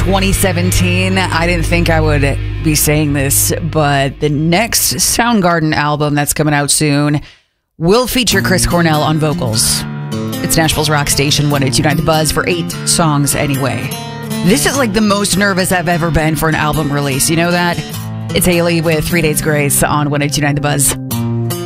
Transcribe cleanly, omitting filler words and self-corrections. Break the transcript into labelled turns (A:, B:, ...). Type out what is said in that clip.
A: 2017. I didn't think I would be saying this, but the next Soundgarden album that's coming out soon will feature Chris Cornell on vocals. It's Nashville's rock station, 102.9 The Buzz, for 8 songs anyway. This is like the most nervous I've ever been for an album release. You know that? It's Haley with 3 Days Grace on 102.9 The Buzz.